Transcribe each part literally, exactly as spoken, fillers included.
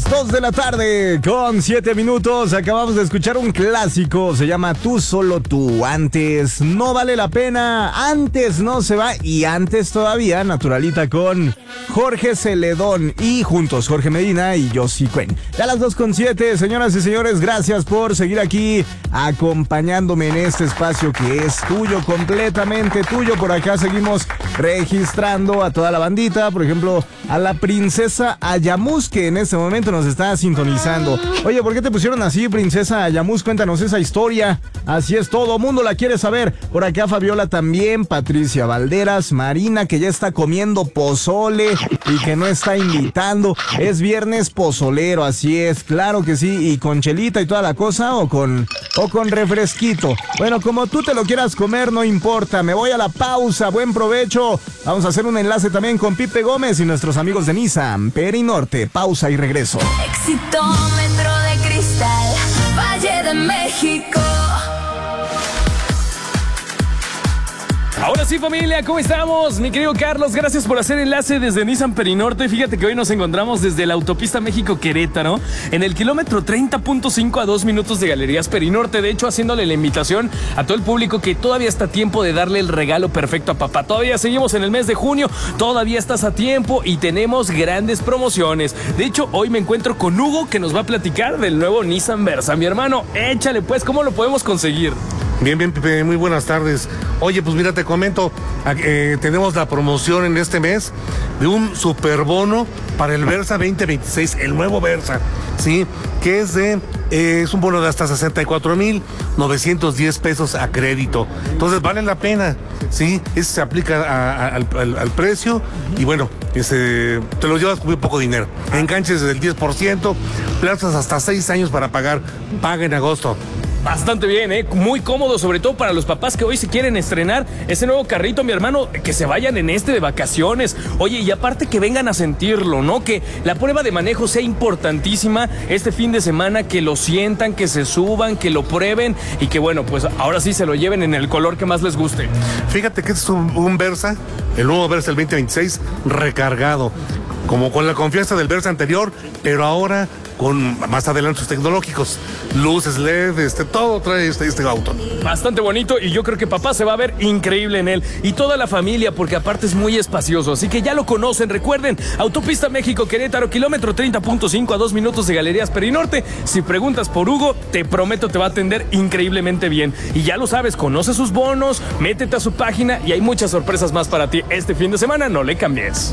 dos de la tarde con siete minutos. Acabamos de escuchar un clásico. Se llama Tú Solo Tú. Antes no vale la pena. Antes no se va. Y antes todavía, Naturalita con Jorge Celedón. Y juntos Jorge Medina y Josie Cuen. Ya a las dos con siete, señoras y señores, gracias por seguir aquí acompañándome en este espacio que es tuyo, completamente tuyo. Por acá seguimos registrando a toda la bandita. Por ejemplo, a la princesa Ayamus, que en este momento nos está sintonizando. Oye, ¿por qué te pusieron así, princesa Ayamus? Cuéntanos esa historia. Así es, todo mundo la quiere saber. Por acá Fabiola también, Patricia Valderas, Marina, que ya está comiendo pozole y que no está invitando. Es viernes pozolero, así es, claro que sí. Y con chelita y toda la cosa, o con, o con refresquito. Bueno, como tú te lo quieras comer, no importa. Me voy a la pausa, buen provecho. Vamos a hacer un enlace también con Pipe Gómez y nuestros amigos de Nissan Perinorte. Pausa y regreso. Exitómetro de cristal, Valle de México. Ahora sí, familia, ¿cómo estamos? Mi querido Carlos, gracias por hacer enlace desde Nissan Perinorte. Fíjate que hoy nos encontramos desde la autopista México-Querétaro, en el kilómetro treinta punto cinco, a dos minutos de Galerías Perinorte. De hecho, haciéndole la invitación a todo el público que todavía está a tiempo de darle el regalo perfecto a papá. Todavía seguimos en el mes de junio, todavía estás a tiempo y tenemos grandes promociones. De hecho, hoy me encuentro con Hugo, que nos va a platicar del nuevo Nissan Versa. Mi hermano, échale pues, ¿cómo lo podemos conseguir? Bien, bien, Pepe, muy buenas tardes. Oye, pues mira, te comento, eh, tenemos la promoción en este mes de un superbono para el Versa veinte veintiséis, el nuevo Versa, ¿sí? Que es de, eh, es un bono de hasta sesenta y cuatro mil novecientos diez pesos a crédito. Entonces vale la pena, ¿sí? Ese se aplica a, a, al, al, al precio y bueno, ese, te lo llevas con muy poco dinero. Enganches del diez por ciento, plazas hasta seis años para pagar, paga en agosto. Bastante bien, ¿eh? Muy cómodo, sobre todo para los papás que hoy se quieren estrenar ese nuevo carrito, mi hermano, que se vayan en este de vacaciones. Oye, y aparte que vengan a sentirlo, ¿no? Que la prueba de manejo sea importantísima este fin de semana, que lo sientan, que se suban, que lo prueben y que, bueno, pues ahora sí se lo lleven en el color que más les guste. Fíjate que este es un, un Versa, el nuevo Versa, el veinte veintiséis, recargado, como con la confianza del Versa anterior, pero ahora con más adelantos tecnológicos, luces L E D, este, todo trae este, este auto. Bastante bonito y yo creo que papá se va a ver increíble en él y toda la familia, porque aparte es muy espacioso, así que ya lo conocen. Recuerden, autopista México-Querétaro, kilómetro treinta punto cinco, a dos minutos de Galerías Perinorte. Si preguntas por Hugo, te prometo te va a atender increíblemente bien. Y ya lo sabes, conoce sus bonos, métete a su página y hay muchas sorpresas más para ti este fin de semana, no le cambies.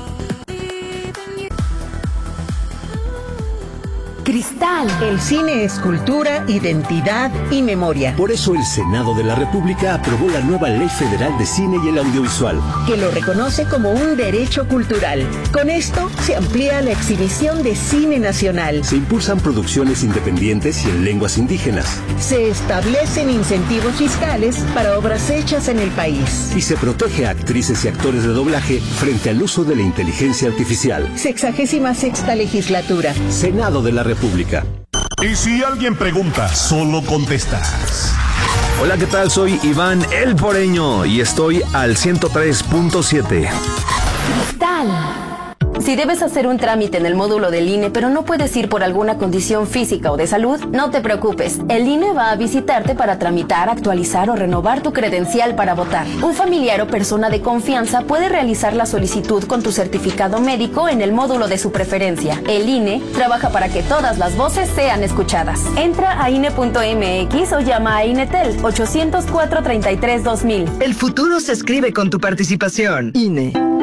Cristal. El cine es cultura, identidad y memoria. Por eso el Senado de la República aprobó la nueva Ley Federal de Cine y el Audiovisual, que lo reconoce como un derecho cultural. Con esto se amplía la exhibición de cine nacional. Se impulsan producciones independientes y en lenguas indígenas. Se establecen incentivos fiscales para obras hechas en el país. Y se protege a actrices y actores de doblaje frente al uso de la inteligencia artificial. Sexagésima sexta legislatura. Senado de la República. Y si alguien pregunta, solo contestas. Hola, ¿qué tal? Soy Iván El Poreño y estoy al ciento tres punto siete. Cristal. Si debes hacer un trámite en el módulo del I N E, pero no puedes ir por alguna condición física o de salud, no te preocupes. El I N E va a visitarte para tramitar, actualizar o renovar tu credencial para votar. Un familiar o persona de confianza puede realizar la solicitud con tu certificado médico en el módulo de su preferencia. El I N E trabaja para que todas las voces sean escuchadas. Entra a I N E punto M X o llama a INETEL ochocientos cuatro, treinta y tres, dos mil. El futuro se escribe con tu participación. I N E.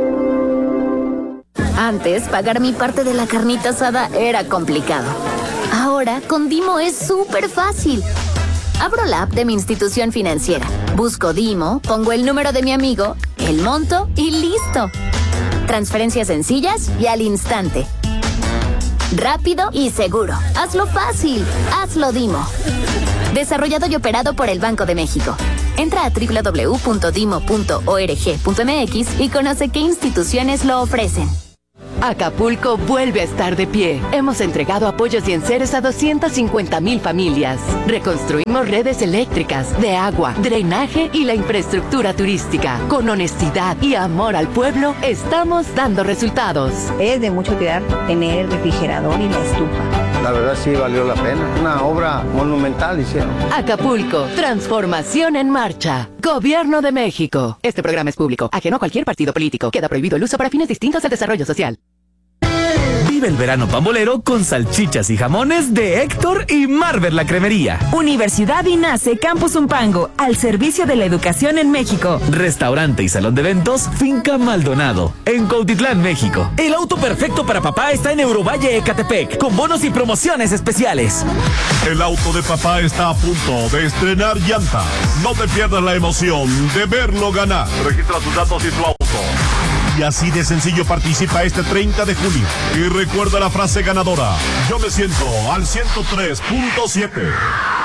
Antes, pagar mi parte de la carnita asada era complicado. Ahora, con Dimo es súper fácil. Abro la app de mi institución financiera, busco Dimo, pongo el número de mi amigo, el monto y listo. Transferencias sencillas y al instante. Rápido y seguro. Hazlo fácil. Hazlo Dimo. Desarrollado y operado por el Banco de México. Entra a doble u doble u doble u punto dimo punto org punto m x y conoce qué instituciones lo ofrecen. Acapulco vuelve a estar de pie. Hemos entregado apoyos y enseres a doscientas cincuenta mil familias. Reconstruimos redes eléctricas, de agua, drenaje y la infraestructura turística. Con honestidad y amor al pueblo, estamos dando resultados. Es de mucho cuidar tener el refrigerador y la estufa. La verdad sí valió la pena. Una obra monumental hicieron. Acapulco, transformación en marcha. Gobierno de México. Este programa es público, ajeno a cualquier partido político. Queda prohibido el uso para fines distintos al desarrollo social. Vive el verano pambolero con salchichas y jamones de Héctor y Marver la Cremería. Universidad INACE Campus Umpango, al servicio de la educación en México. Restaurante y salón de eventos Finca Maldonado, en Cuautitlán, México. El auto perfecto para papá está en Eurovalle Ecatepec, con bonos y promociones especiales. El auto de papá está a punto de estrenar llantas. No te pierdas la emoción de verlo ganar. Registra tus datos y tu auto. Y así de sencillo participa este treinta de junio. Y recuerda la frase ganadora. Yo me siento al ciento tres punto siete.